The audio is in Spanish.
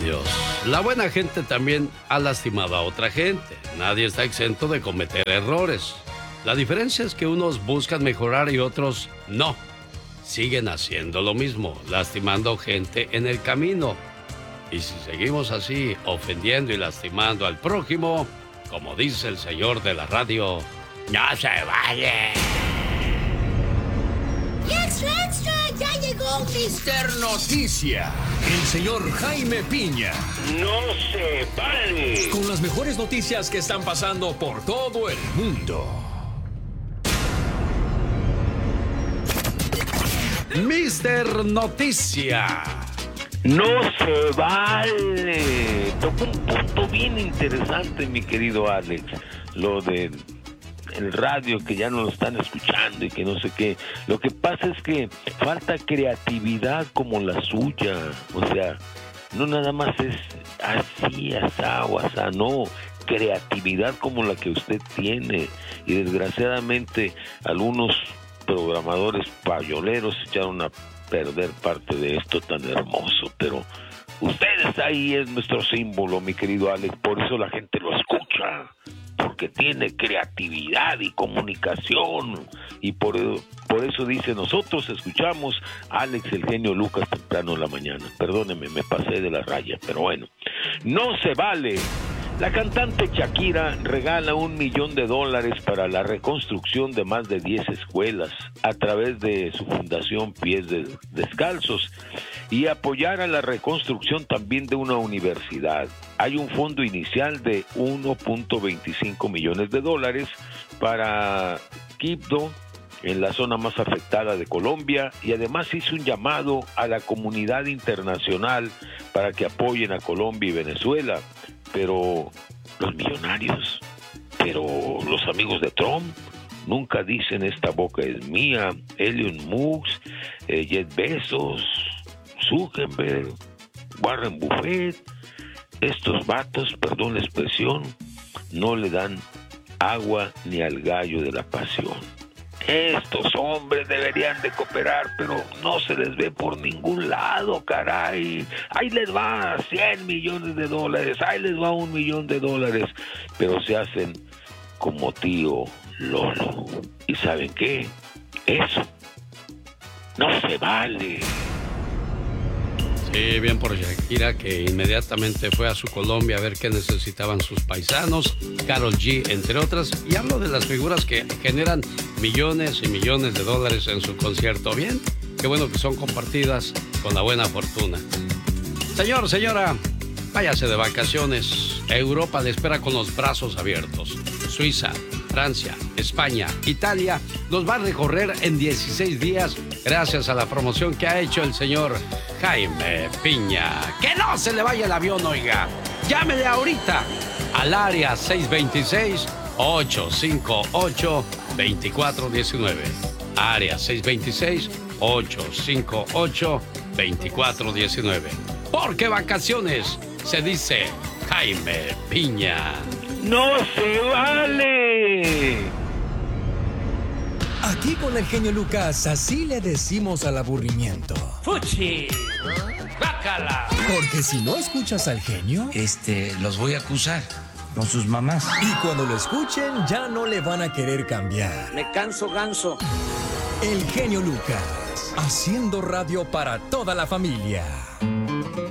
Dios. La buena gente también ha lastimado a otra gente. Nadie está exento de cometer errores. La diferencia es que unos buscan mejorar y otros no. Siguen haciendo lo mismo, lastimando gente en el camino. Y si seguimos así, ofendiendo y lastimando al prójimo, como dice el señor de la radio, ¡no se vale! ¡Extra, extra! ¡Ya llegó Mr. Noticia! El señor Jaime Piña. ¡No se vale! Con las mejores noticias que están pasando por todo el mundo. Mr. Noticia. ¡No se vale! Tocó un punto bien interesante, mi querido Alex. Lo de el radio, que ya no lo están escuchando y que no sé qué. Lo que pasa es que falta creatividad como la suya. O sea, no nada más es así, asá o asá, no. Creatividad como la que usted tiene. Y desgraciadamente algunos programadores payoleros echaron a perder parte de esto tan hermoso, pero usted está ahí, es nuestro símbolo, mi querido Alex, por eso la gente lo escucha, porque tiene creatividad y comunicación, y por eso dice, nosotros escuchamos a Alex el genio Lucas temprano en la mañana. Perdóneme, me pasé de la raya, pero bueno, no se vale. La cantante Shakira regala $1 millón para la reconstrucción de más de 10 escuelas a través de su fundación Pies Descalzos y apoyar a la reconstrucción también de una universidad. Hay un fondo inicial de $1.25 millones para Quibdó, en la zona más afectada de Colombia, y además hizo un llamado a la comunidad internacional para que apoyen a Colombia y Venezuela. Pero los millonarios, pero los amigos de Trump nunca dicen esta boca es mía. Elon Musk, Jeff Bezos, Zuckerberg, Warren Buffett, estos vatos, perdón la expresión, no le dan agua ni al gallo de la pasión. Estos hombres deberían de cooperar, pero no se les ve por ningún lado, caray. Ahí les va $100 millones, ahí les va $1 millón, pero se hacen como tío Lolo. ¿Y saben qué? Eso no se vale. Sí, bien por Shakira, que inmediatamente fue a su Colombia a ver qué necesitaban sus paisanos, Karol G, entre otras, y hablo de las figuras que generan millones y millones de dólares en su concierto. Bien, qué bueno que son compartidas con la buena fortuna. Señor, señora, váyase de vacaciones. Europa le espera con los brazos abiertos. Suiza, Francia, España, Italia los va a recorrer en 16 días gracias a la promoción que ha hecho el señor Jaime Piña. ¡Que no se le vaya el avión, oiga! Llámele ahorita al área 626-858-2419. Área 626-858-2419. Porque vacaciones se dice Jaime Piña. ¡No se vale! Aquí con el genio Lucas, así le decimos al aburrimiento. ¡Fuchi! ¡Bácala! Porque si no escuchas al genio, los voy a acusar con sus mamás. y cuando lo escuchen ya no le van a querer cambiar. Me canso ganso. El genio Lucas, haciendo radio para toda la familia.